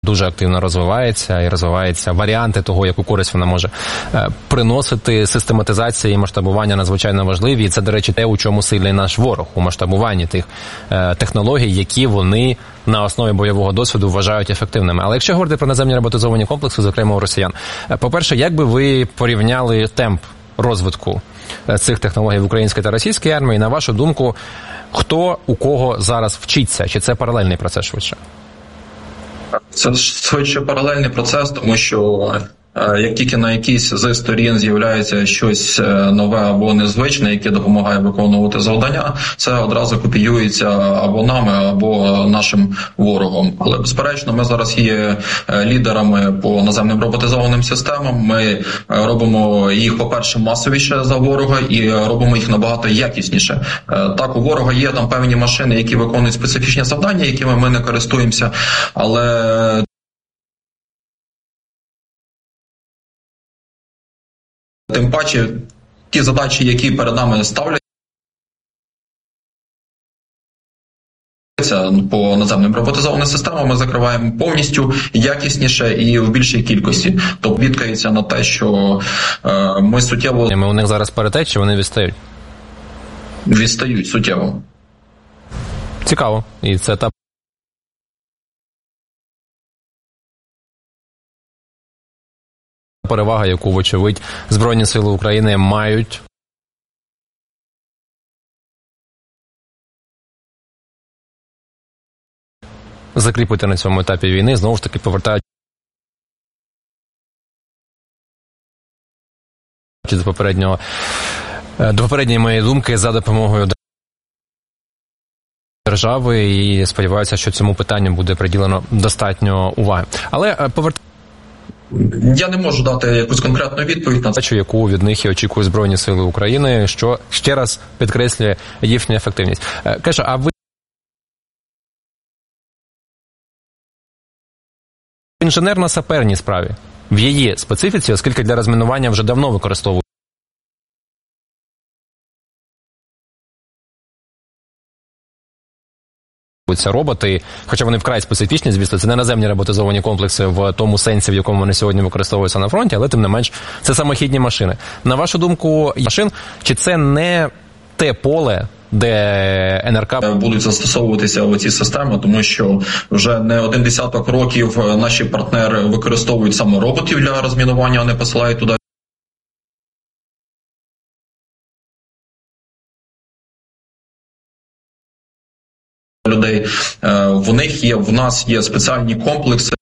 дуже активно розвивається, і розвиваються варіанти того, яку користь вона може приносити. Систематизація і масштабування надзвичайно важливі. І це, до речі, те, у чому сильний наш ворог, у масштабуванні тих технологій, які вони на основі бойового досвіду вважають ефективними. Але якщо говорити про наземні роботизовані комплекси, зокрема у росіян, по-перше, як би ви порівняли темп розвитку цих технологій в українській та російській армії, на вашу думку, хто у кого зараз вчиться? Чи це паралельний процес швидше? Це швидше паралельний процес, тому що як тільки на якійсь з сторін з'являється щось нове або незвичне, яке допомагає виконувати завдання, це одразу копіюється або нами, або нашим ворогом. Але, безперечно, ми зараз є лідерами по наземним роботизованим системам. Ми робимо їх, по-перше, масовіше за ворога і робимо їх набагато якісніше. Так, у ворога є там певні машини, які виконують специфічні завдання, якими ми не користуємося, але тим паче, ті задачі, які перед нами ставляться по наземним роботизованим системам, ми закриваємо повністю, якісніше і в більшій кількості. Тобто відкається на те, що ми суттєво... Ми у них зараз паритет, чи вони відстають? Відстають суттєво. Цікаво. І це та перевага, яку, вочевидь, Збройні Сили України мають закріпити на цьому етапі війни, знову ж таки повертаючи до попередньої моєї думки, за допомогою держави, і сподіваюся, що цьому питанню буде приділено достатньо уваги. Але я не можу дати якусь конкретну відповідь на це, яку від них і очікують Збройні Сили України, що ще раз підкреслює їхню ефективність. Каже, а ви в інженерно-саперній справі, в її специфіці, оскільки для розмінування вже давно використовують роботи, хоча вони вкрай специфічні, звісно, це не наземні роботизовані комплекси в тому сенсі, в якому вони сьогодні використовуються на фронті, але тим не менш, це самохідні машини. На вашу думку, машин, чи це не те поле, де НРК будуть застосовуватися оці системи, тому що вже не один десяток років наші партнери використовують саме роботів для розмінування, вони посилають туди людей. В нас є спеціальні комплекси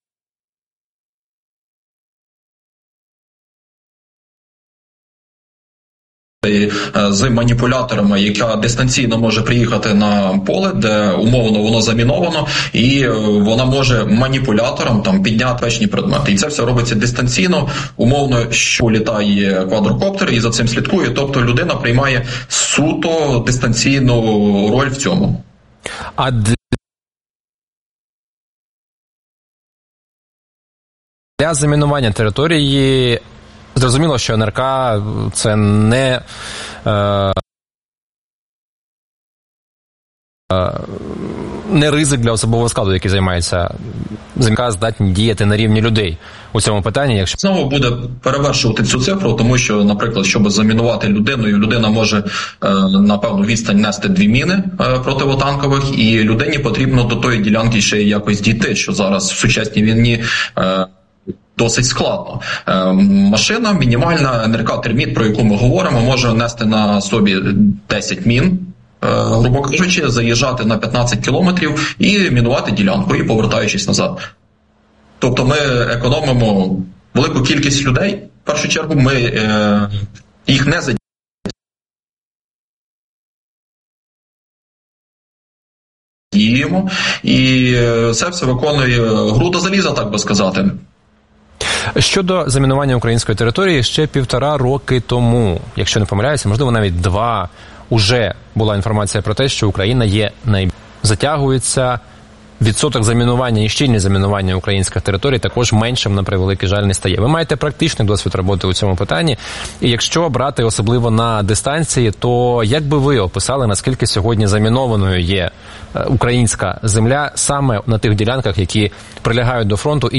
з маніпуляторами, яка дистанційно може приїхати на поле, де умовно воно заміновано, і вона може маніпулятором там підняти вечні предмети. І це все робиться дистанційно, умовно, що літає квадрокоптер і за цим слідкує, тобто людина приймає суто дистанційну роль в цьому. А для замінування території зрозуміло, що НРК – це не ризик для особового складу, який займається. ЗМК здатні діяти на рівні людей у цьому питанні. Якщо знову буде перевершувати цю цифру, тому що, наприклад, щоб замінувати людина може на певну відстань нести 2 міни противотанкових, і людині потрібно до тої ділянки ще якось дійти, що зараз в сучасній війні досить складно. Машина, мінімальна НРК терміт, про яку ми говоримо, може нести на собі 10 мін, грубо кажучи, заїжджати на 15 кілометрів і мінувати ділянку, і повертаючись назад. Тобто ми економимо велику кількість людей. В першу чергу ми їх не задіємо, і це все виконує груда заліза, так би сказати. Щодо замінування української території, ще 1,5 роки тому, якщо не помиляюся, можливо навіть 2, уже була інформація про те, що Україна є затягується відсоток замінування і щільне замінування українських територій також меншим, на превеликий жаль, не стає. Ви маєте практичний досвід роботи у цьому питанні. І якщо брати особливо на дистанції, то як би ви описали, наскільки сьогодні замінованою є українська земля саме на тих ділянках, які прилягають до фронту